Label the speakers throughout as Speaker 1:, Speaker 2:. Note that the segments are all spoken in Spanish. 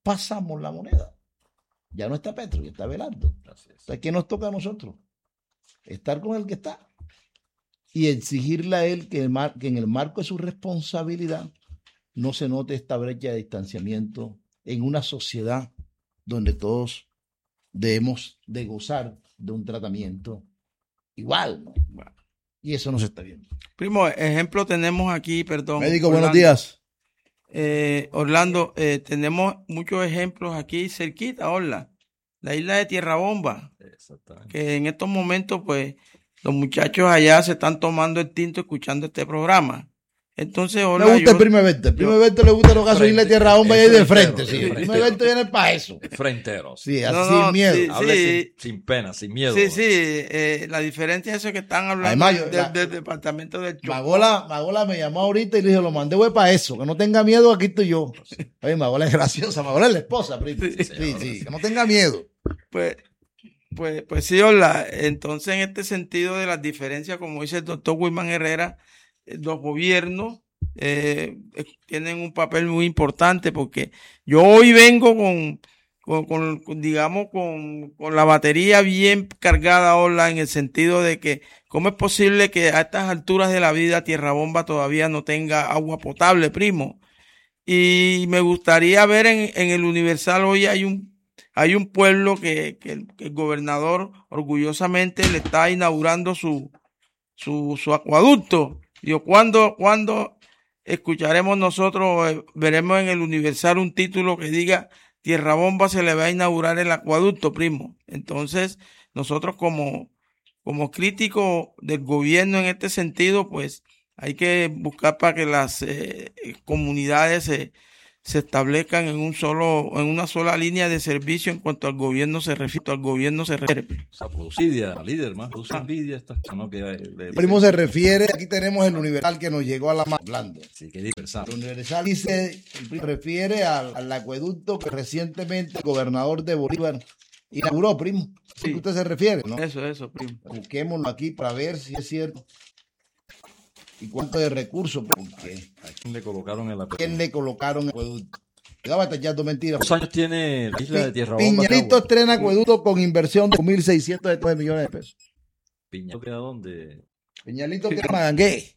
Speaker 1: pasamos la moneda. Ya no está Petro, ya está Abelardo. Entonces, ¿qué nos toca a nosotros? Estar con el que está y exigirle a él que en el marco de su responsabilidad no se note esta brecha de distanciamiento en una sociedad donde todos debemos de gozar de un tratamiento igual, ¿no? Y eso no se está viendo.
Speaker 2: Primo, ejemplo tenemos aquí, perdón.
Speaker 1: Médico, Orlando, buenos días.
Speaker 2: Orlando, tenemos muchos ejemplos aquí cerquita, Orla, la isla de Tierra Bomba, que en estos momentos, pues, los muchachos allá se están tomando el tinto escuchando este programa. Entonces, Orla,
Speaker 1: me gusta el primer evento. El primer evento le gusta los casos de Isla de Tierra Bomba y ahí de frente. Sí. El primer evento viene para eso.
Speaker 3: Fronteros.
Speaker 1: Sí, así sin miedo.
Speaker 3: Sí, hable sin pena, sin miedo.
Speaker 2: Sí. La diferencia es eso que están hablando del departamento del Chocó.
Speaker 1: Magola me llamó ahorita y le dije, lo mandé voy para eso. Que no tenga miedo, aquí estoy yo. Oye, Magola es graciosa. Magola es la esposa, primo. Sí. Que no tenga miedo.
Speaker 2: Pues sí, Orla. Entonces, en este sentido de las diferencias, como dice el doctor Wilman Herrera, los gobiernos tienen un papel muy importante, porque yo hoy vengo con la batería bien cargada, Orla, en el sentido de que cómo es posible que a estas alturas de la vida Tierra Bomba todavía no tenga agua potable, primo. Y me gustaría ver en el Universal hoy hay un pueblo que el gobernador orgullosamente le está inaugurando su acueducto. Digo, ¿cuándo escucharemos nosotros, veremos en el Universal un título que diga Tierra Bomba se le va a inaugurar el acueducto, primo? Entonces, nosotros como críticos del gobierno en este sentido, pues hay que buscar para que las comunidades se establezcan en una sola línea de servicio en cuanto al gobierno se refiere.
Speaker 3: O sea, producidia, líder, más produce envidia esta, ¿no?
Speaker 1: Primo se refiere, aquí tenemos el Universal que nos llegó a la mano hablando.
Speaker 3: Sí, que Universal.
Speaker 1: El Universal dice, refiere al acueducto que recientemente el gobernador de Bolívar inauguró, primo. Sí. ¿A usted se refiere, no?
Speaker 2: Eso, primo.
Speaker 1: Busquémoslo aquí para ver si es cierto. ¿Y cuánto de recursos? Porque
Speaker 3: ¿a quién le colocaron el acueducto?
Speaker 1: ¿Quién le colocaron el acueducto? Estaba echando mentiras.
Speaker 3: ¿Cuántos años tiene la isla de Tierra Bomba?
Speaker 1: Piñalito estrena acueducto con inversión de 1.600 millones de pesos.
Speaker 3: ¿Piñalito queda dónde?
Speaker 1: Piñalito queda en Mangué.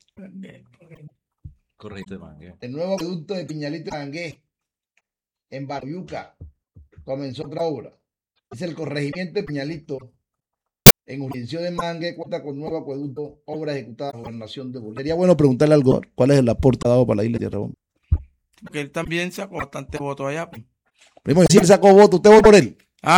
Speaker 3: Correcto, Mangué.
Speaker 1: El nuevo acueducto de Piñalito en Mangué, en Barriuca, comenzó otra obra. Es el corregimiento de Piñalito. En jurisdicción de Mangue cuenta con nuevo acueducto, obra ejecutada por la Gobernación de Bolívar. Sería bueno preguntarle al gobernador cuál es el aporte dado para la isla de Tierra Bomba.
Speaker 2: Porque él también sacó bastante votos allá.
Speaker 1: Primo, si él sacó votos, ¿usted votó por él?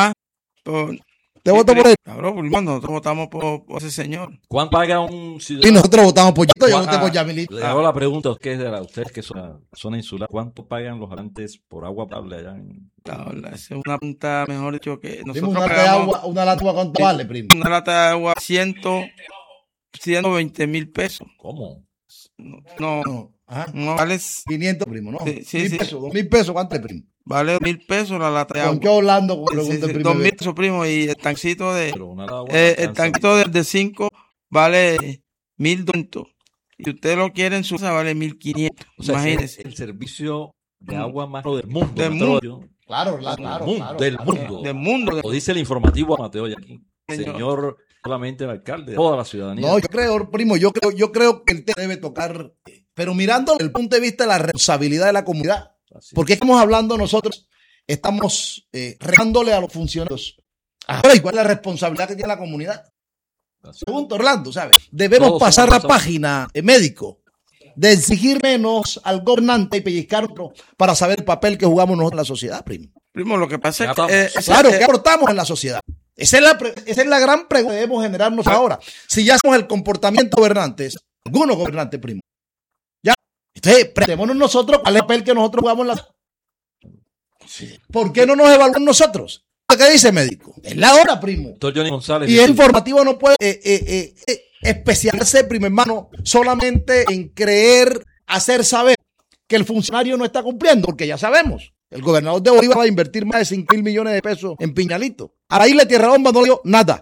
Speaker 2: ¿Usted
Speaker 1: votó por él?
Speaker 2: Cabrón, primo, nosotros votamos por ese señor.
Speaker 3: ¿Cuánto paga un ciudadano?
Speaker 1: Y nosotros votamos por yo voté por Yamilito.
Speaker 3: Le hago la pregunta a ustedes que son la zona insular, ¿cuánto pagan los habitantes por agua potable allá en...
Speaker 2: Esa es una pregunta, mejor dicho, que nosotros
Speaker 1: una lata de agua, ¿cuánto vale, primo?
Speaker 2: Una lata de agua, 120 mil pesos.
Speaker 3: ¿Cómo?
Speaker 2: No, vale
Speaker 1: 500, primo, ¿no?
Speaker 2: Sí.
Speaker 1: 1.000 pesos, 2.000 pesos, ¿cuánto es, primo?
Speaker 2: Vale 1.000 pesos la lata de agua.
Speaker 1: ¿Con qué Orlando? Pregunta el primer
Speaker 2: 2.000 pesos, primo, y el tanquito
Speaker 3: el
Speaker 2: tanquito de 5 vale 1.200. Y usted lo quiere en su casa, vale 1.500.
Speaker 3: O sea,
Speaker 2: imagínese.
Speaker 3: El servicio de agua más del mundo.
Speaker 1: Claro.
Speaker 3: Del mundo. Lo dice el informativo Mateo Yaquín. Señor, solamente el alcalde, de toda la ciudadanía.
Speaker 1: No, yo creo, primo, yo creo que el tema debe tocar, pero mirando desde el punto de vista de la responsabilidad de la comunidad. Porque estamos hablando nosotros, estamos regándole a los funcionarios. Ahora, ¿y cuál es la responsabilidad que tiene la comunidad? Pregunto, Orlando, ¿sabes? Debemos pasar la página, médico, de exigir menos al gobernante y pellizcar otro para saber el papel que jugamos nosotros en la sociedad, primo.
Speaker 2: Primo, lo que pasa es que...
Speaker 1: ¿qué aportamos en la sociedad? Esa es la gran pregunta que debemos generarnos ahora. Si ya somos el comportamiento de gobernantes, algunos gobernantes, primo. Ya, entonces, preguntémonos nosotros cuál es el papel que nosotros jugamos en la sociedad. ¿Por qué no nos evalúan nosotros? ¿Qué dice médico? Es la hora, primo.
Speaker 3: Doctor Johnny González.
Speaker 1: Y el informativo no puede especializarse, primo hermano, solamente en creer, hacer saber que el funcionario no está cumpliendo, porque ya sabemos. El gobernador de Bolívar va a invertir más de 5.000 millones de pesos en Piñalito. A la isla de Tierra Bomba no dio nada.